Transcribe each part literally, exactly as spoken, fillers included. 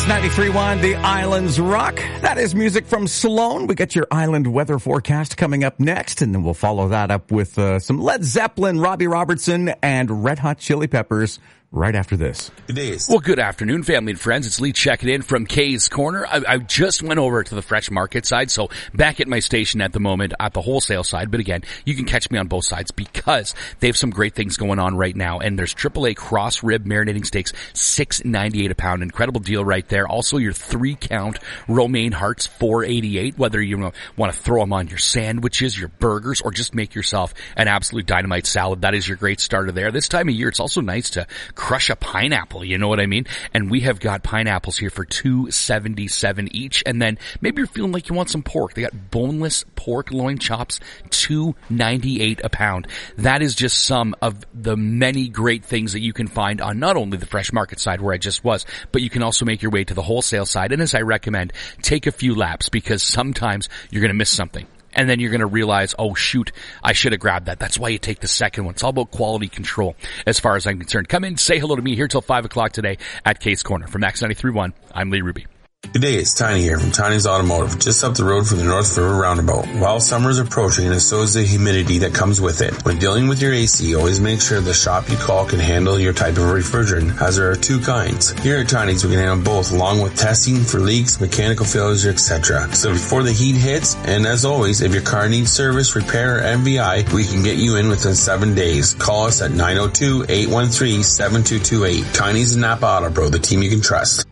ninety-three point one, the Islands Rock. That is music from Sloan. We get your island weather forecast coming up next, and then we'll follow that up with uh, some Led Zeppelin, Robbie Robertson, and Red Hot Chili Peppers right after this. Good days. Well, good afternoon, family and friends. It's Lee checking in from Kay's Corner. I, I just went over to the fresh market side, so back at my station at the moment at the wholesale side. But again, you can catch me on both sides because they have some great things going on right now. And there's triple A cross rib marinating steaks, six ninety-eight a pound. Incredible deal right there. Also, your three count romaine hearts, four eighty-eight. Whether you want to throw them on your sandwiches, your burgers, or just make yourself an absolute dynamite salad, that is your great starter there. This time of year, it's also nice to crush a pineapple, you know what I mean? And we have got pineapples here for two seventy-seven each. And then maybe you're feeling like you want some pork. They got boneless pork loin chops, two ninety-eight a pound. That is just some of the many great things that you can find on not only the fresh market side where I just was, but you can also make your way to the wholesale side. And as I recommend, take a few laps because sometimes you're going to miss something. And then you're going to realize, oh, shoot, I should have grabbed that. That's why you take the second one. It's all about quality control as far as I'm concerned. Come in, say hello to me here till five o'clock today at Kay's Corner. From Max ninety-three point one, I'm Lee Ruby. Good day, it's Tiny here from Tiny's Automotive, just up the road from the North River Roundabout. While summer is approaching, and so is the humidity that comes with it. When dealing with your A C, always make sure the shop you call can handle your type of refrigerant, as there are two kinds. Here at Tiny's, we can handle both, along with testing for leaks, mechanical failures, et cetera. So before the heat hits, and as always, if your car needs service, repair, or M V I, we can get you in within seven days. Call us at nine oh two, eight one three, seven two two eight. Tiny's and Napa Auto Pro, the team you can trust.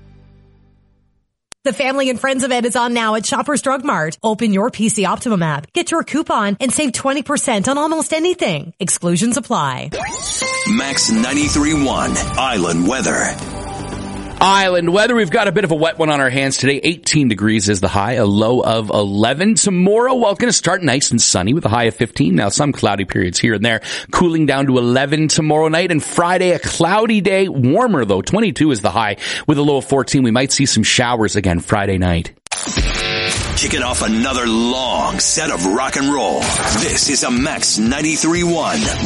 The Family and Friends event is on now at Shoppers Drug Mart. Open your P C Optimum app, get your coupon, and save twenty percent on almost anything. Exclusions apply. Max ninety-three point one, Island Weather. Island weather, we've got a bit of a wet one on our hands today. eighteen degrees is the high, a low of eleven. Tomorrow, well, going to start nice and sunny with a high of fifteen. Now, some cloudy periods here and there, cooling down to eleven tomorrow night. And Friday, a cloudy day, warmer though. twenty-two is the high with a low of fourteen. We might see some showers again Friday night. Kicking off another long set of rock and roll. This is a Max ninety-three point one